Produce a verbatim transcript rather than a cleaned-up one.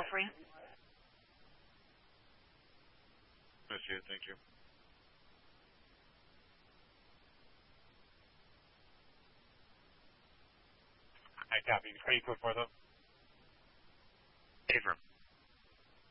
free. I see it. Thank you. I copy. Are you code for them? Affirm.